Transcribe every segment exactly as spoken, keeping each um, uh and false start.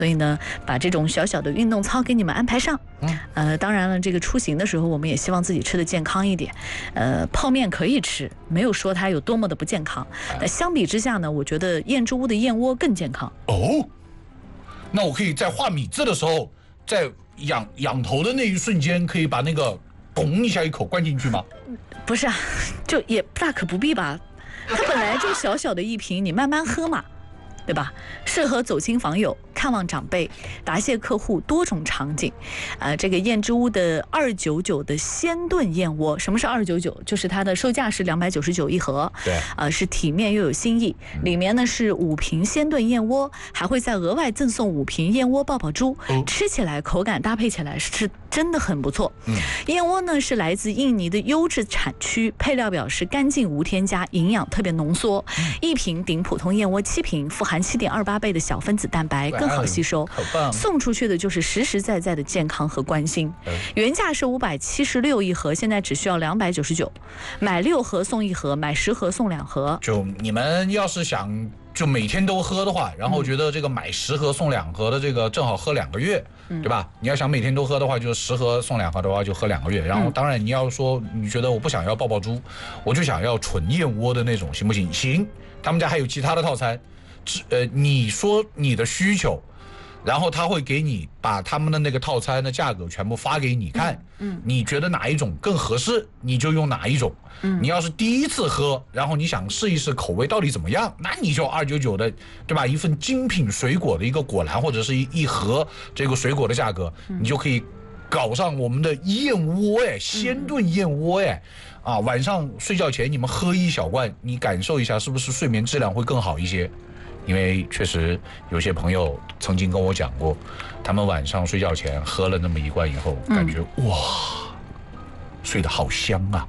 所以呢，把这种小小的运动操给你们安排上。嗯，呃，当然了，这个出行的时候，我们也希望自己吃的健康一点。呃，泡面可以吃，没有说它有多么的不健康。但相比之下呢，我觉得燕之屋的燕窝更健康。 哦，那我可以在画米字的时候，在仰仰头的那一瞬间，可以把那个咚一下一口灌进去吗？ 不是啊，就也大可不必吧。它本来就小小的一瓶，你慢慢喝嘛。对吧？适合走亲访友、看望长辈、答谢客户多种场景。呃，这个燕之屋的二九九的鲜炖燕窝，什么是二九九？就是它的售价是两百九十九一盒， 对， 呃，是体面又有新意。里面呢是五瓶鲜炖燕窝，还会再额外赠送五瓶燕窝爆爆珠，哦、吃起来口感搭配起来是真的很不错。嗯，燕窝呢是来自印尼的优质产区，配料表是干净无添加，营养特别浓缩，嗯、一瓶顶普通燕窝七瓶，富含七点二八倍的小分子蛋白，更好吸收。送出去的就是实实在在的健康和关心。原价是五百七十六一盒，现在只需要两百九十九，买六盒送一盒，买十盒送两盒。 就你们要是想就每天都喝的话，然后觉得这个买十盒送两盒的这个正好喝两个月，嗯、对吧？你要想每天都喝的话，就十盒送两盒的话就喝两个月。然后当然你要说你觉得我不想要爆爆珠，我就想要纯燕窝的那种，行不行？行，他们家还有其他的套餐。呃，你说你的需求，然后他会给你把他们的那个套餐的价格全部发给你看，嗯，嗯你觉得哪一种更合适，你就用哪一种。嗯，你要是第一次喝，然后你想试一试口味到底怎么样，那你就二九九的，对吧？一份精品水果的一个果篮或者是一一盒这个水果的价格，嗯、你就可以搞上我们的燕窝哎，鲜炖燕窝哎。啊，晚上睡觉前你们喝一小罐，你感受一下是不是睡眠质量会更好一些？因为确实有些朋友曾经跟我讲过，他们晚上睡觉前喝了那么一罐以后，感觉、嗯、哇，睡得好香啊。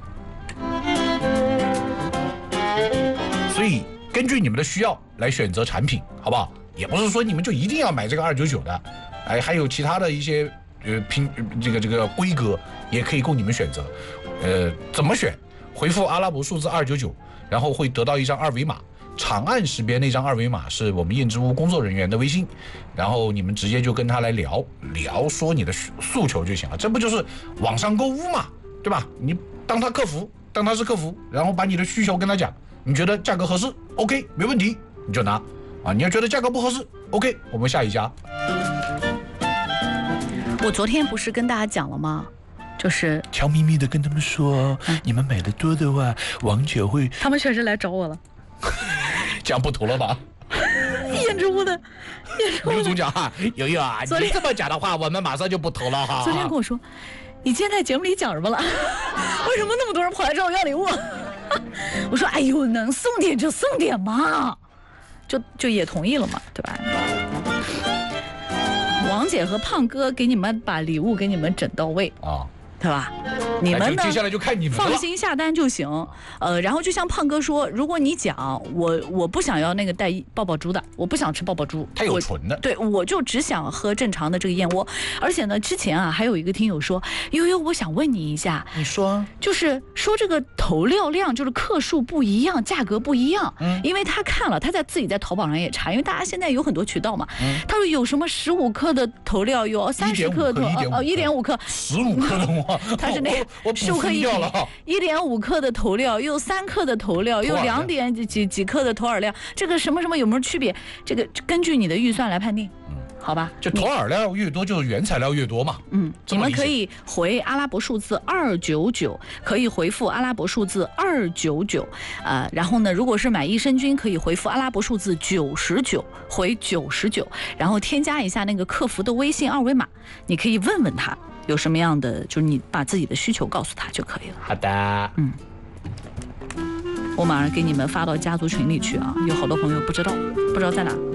所以根据你们的需要来选择产品，好不好？也不是说你们就一定要买这个二九九的，哎，还有其他的一些呃拼这个这个规格也可以供你们选择。呃，怎么选？回复阿拉伯数字二九九，然后会得到一张二维码。长按识别那张二维码是我们燕之屋工作人员的微信，然后你们直接就跟他来聊聊，说你的诉求就行了。这不就是网上购物嘛，对吧？你当他客服，当他是客服，然后把你的需求跟他讲，你觉得价格合适 ，OK， 没问题，你就拿啊。你要觉得价格不合适 ，OK， 我们下一家。 我昨天不是跟大家讲了吗？就是悄咪咪的跟他们说，嗯、你们买的多的话，王姐会。 他们确实来找我了。 这样不投了吧？ 燕之屋的，燕之屋的女主角哈，悠悠啊，你这么讲的话，我们马上就不投了哈。 昨天跟我说，你今天在节目里讲什么了？为什么那么多人跑来找我要礼物？我说，哎呦，能送点就送点嘛，就就也同意了嘛，对吧？王姐和胖哥给你们把礼物给你们整到位啊。对吧？你们呢？ 接下来就看你们放心下单就行。呃，然后就像胖哥说，如果你讲我我不想要那个带爆爆珠的，我不想吃爆爆珠， 它有纯的， 对，我就只想喝正常的这个燕窝。而且呢，之前啊还有一个听友说，悠悠，我想问你一下， 你说， 就是说这个投料量就是克数不一样，价格不一样。嗯，因为他看了，他在自己在淘宝上也查，因为大家现在有很多渠道嘛。嗯，他说有什么十五克的投料，有三十克的投，哦，一点五克， 十五克的话。 它是那十五克一瓶，一点五克的投料，又三克的投料，又两点几几克的投饵料，这个什么什么有没有区别？这个根据你的预算来判定，嗯，好吧？ 就投饵料越多，就是原材料越多嘛。 嗯，你们可以回阿拉伯数字二九九，可以回复阿拉伯数字二九九，啊，然后呢，如果是买益生菌，可以回复阿拉伯数字九十九，回九十九，然后添加一下那个客服的微信二维码，你可以问问他。有什么样的，就是你把自己的需求告诉他就可以了。 好的， 嗯，我马上给你们发到家族群里去啊，有好多朋友不知道，不知道在哪。